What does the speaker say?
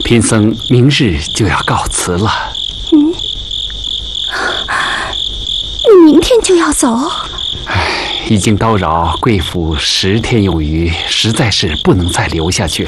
贫僧明日就要告辞了。 你明天就要走？ 已经叨扰贵府10天有余，实在是不能再留下去了。